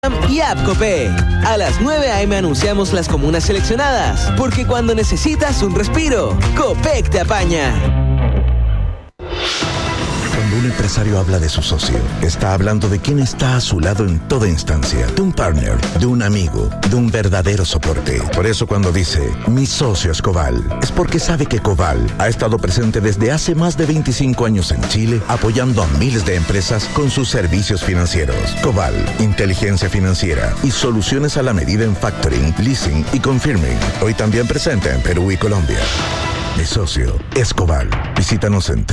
y App Copé. A las 9 a.m. anunciamos las comunas seleccionadas, porque cuando necesitas un respiro, Copec te apaña. Cuando un empresario habla de su socio, está hablando de quien está a su lado en toda instancia, de un partner, de un amigo, de un verdadero soporte. Por eso cuando dice, mi socio es Coval, es porque sabe que Coval ha estado presente desde hace más de 25 años en Chile, apoyando a miles de empresas con sus servicios financieros. Coval, inteligencia financiera y soluciones a la medida en factoring, leasing y confirming. Hoy también presente en Perú y Colombia. Mi socio es Coval. Visítanos en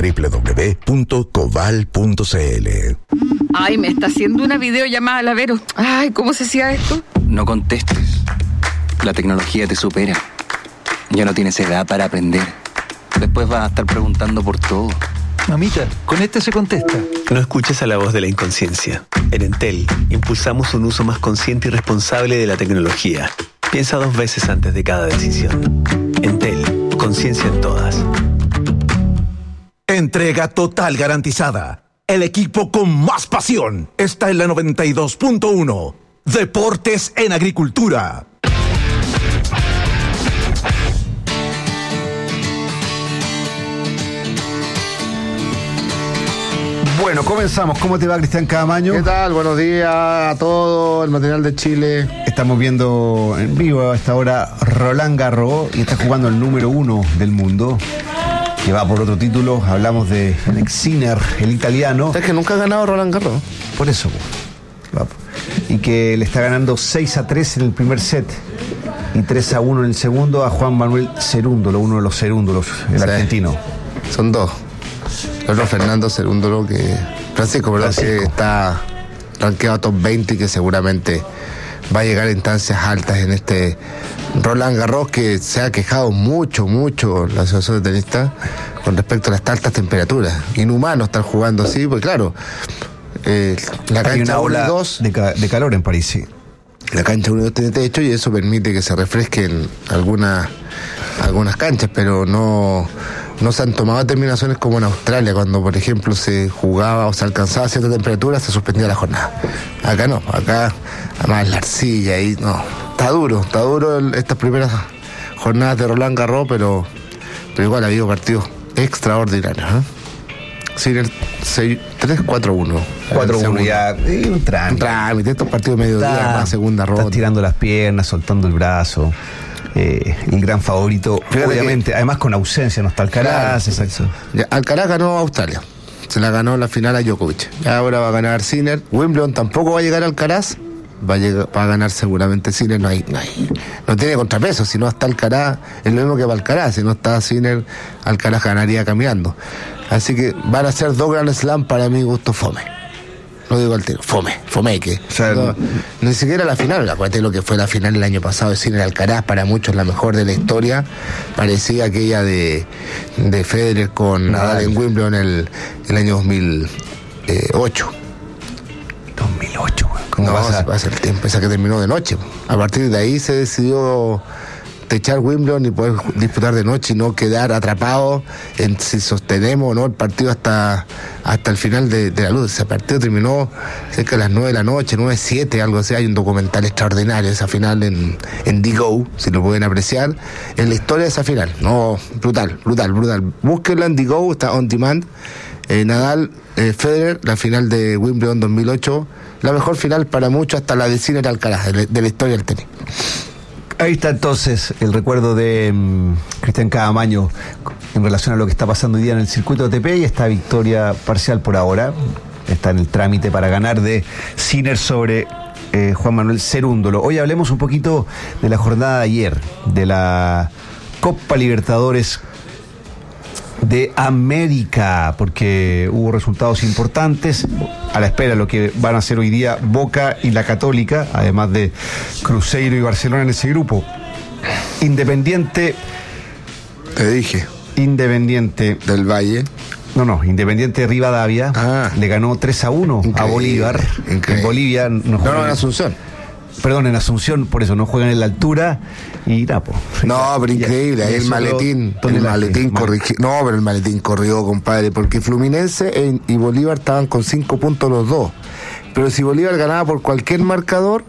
www.coval.cl. Ay, me está haciendo una videollamada la Vero. Ay, ¿cómo se hacía esto? No contestes. La tecnología te supera. Ya no tienes edad para aprender. Después vas a estar preguntando por todo. Mamita, con este se contesta. No escuches a la voz de la inconsciencia. En Entel, impulsamos un uso más consciente y responsable de la tecnología. Piensa 2 veces antes de cada decisión. Entel, conciencia en todas. Entrega total garantizada. El equipo con más pasión está en la 92.1. Deportes en Agricultura. Bueno, comenzamos. ¿Cómo te va, Cristian Camaño? ¿Qué tal? Buenos días a todo el material de Chile. Estamos viendo en vivo a esta hora Roland Garros y está jugando el número 1 del mundo, que va por otro título. Hablamos de Jannik Sinner, el italiano. ¿Sabes que nunca ha ganado Roland Garros? Por eso, y que le está ganando 6-3 en el primer set y 3-1 en el segundo a Juan Manuel Cerúndolo, uno de los Cerúndolos, el argentino. Son dos. El otro Fernando Cerúndolo, Francisco, que está rankeado top 20 y que seguramente va a llegar a instancias altas en este Roland Garros, que se ha quejado mucho la asociación de tenistas con respecto a las altas temperaturas. Inhumano estar jugando así, pues claro, la cancha hay una ola 2 de calor en París, sí. La cancha 1 y 2 tiene techo y eso permite que se refresquen algunas canchas, pero no se han tomado determinaciones como en Australia, cuando por ejemplo se jugaba o se alcanzaba cierta temperatura, se suspendía la jornada. Acá no, acá además la arcilla y no. Está duro estas primeras jornadas de Roland Garros, pero igual ha habido partidos extraordinarios, Sinner 3-4-1. 4-1 ya, un trámite, estos partidos de mediodía, más segunda ronda. Estás tirando las piernas, soltando el brazo. El gran favorito, fíjate, obviamente, además con ausencia, no está Alcaraz. Claro, exacto. Alcaraz ganó a Australia, se la ganó en la final a Djokovic. Ahora va a ganar Sinner. Wimbledon tampoco va a llegar Alcaraz, va a ganar seguramente Sinner. No tiene contrapeso, si no está Alcaraz, es lo mismo que para Alcaraz, si no está Sinner, Alcaraz ganaría caminando. Así que van a ser 2 Grand Slam para mi gusto fome. Lo digo al tiro, fome que. O sea, ni siquiera la final, acuérdate lo que fue la final el año pasado de Sinner Alcaraz, para muchos la mejor de la historia. Parecía aquella de Federer con Nadal en Wimbledon el año 2008. 2008, ¿cómo pasa el tiempo? Esa que terminó de noche. A partir de ahí se decidió techar Wimbledon y poder disputar de noche y no quedar atrapado en si sostenemos o no el partido hasta el final de la luz. Ese partido terminó cerca de las 9 de la noche, 9:07, algo así. Hay un documental extraordinario de esa final en Digo, si lo pueden apreciar, en la historia de esa final. No, brutal. Búsquenla en Digo, está on demand. Nadal, Federer, la final de Wimbledon 2008, la mejor final para muchos, hasta la de Sinner Alcaraz, de la historia del tenis. Ahí está entonces el recuerdo de Cristian Camaño en relación a lo que está pasando hoy día en el circuito ATP y esta victoria parcial por ahora. Está en el trámite para ganar de Sinner sobre Juan Manuel Cerúndolo. Hoy hablemos un poquito de la jornada de ayer, de la Copa Libertadores de América, porque hubo resultados importantes a la espera de lo que van a hacer hoy día Boca y la Católica, además de Cruzeiro y Barcelona en ese grupo. Independiente, te dije, Independiente del Valle, Independiente de Rivadavia le ganó 3-1 a Bolívar. En Bolivia en Asunción. Perdón, en Asunción, por eso no juegan en la altura y Napo. No, pero increíble, ahí el maletín corrigió. No, pero el maletín corrió, compadre, porque Fluminense y Bolívar estaban con 5 puntos los dos. Pero si Bolívar ganaba por cualquier marcador,